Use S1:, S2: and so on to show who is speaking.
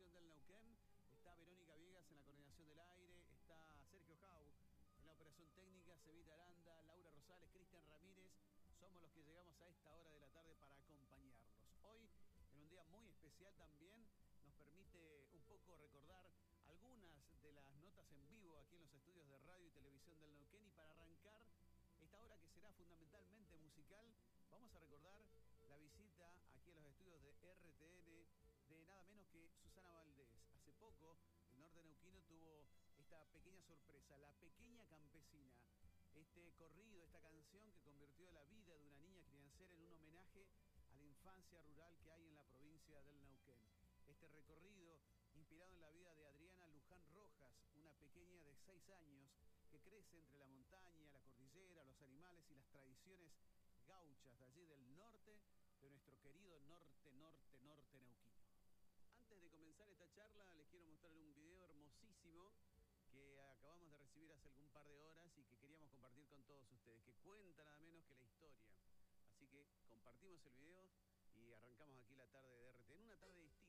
S1: Televisión del Neuquén. Está Verónica Viegas en la coordinación del aire. Está Sergio Jau en la operación técnica. Cevita Aranda, Laura Rosales, Cristian Ramírez. Somos los que llegamos a esta hora de la tarde para acompañarlos. Hoy, en un día muy especial también, nos permite un poco recordar algunas de las notas en vivo aquí en los estudios de radio y televisión del Neuquén. Y para arrancar esta hora que será fundamentalmente musical, vamos a recordar la visita aquí a los estudios de RTN de nada menos que Susana Valdés. Hace poco el norte neuquino tuvo esta pequeña sorpresa, La Pequeña Campesina. Este corrido, esta canción que convirtió la vida de una niña criancera en un homenaje a la infancia rural que hay en la provincia del Neuquén. Este recorrido inspirado en la vida de Adriana Luján Rojas, una pequeña de 6 años que crece entre la montaña, la cordillera, los animales y las tradiciones gauchas de allí del norte, de nuestro querido norte neuquino. Antes de comenzar esta charla, les quiero mostrar un video hermosísimo que acabamos de recibir hace algún par de horas y que queríamos compartir con todos ustedes, que cuenta nada menos que la historia. Así que compartimos el video y arrancamos aquí la tarde de RT. En una tarde histórica.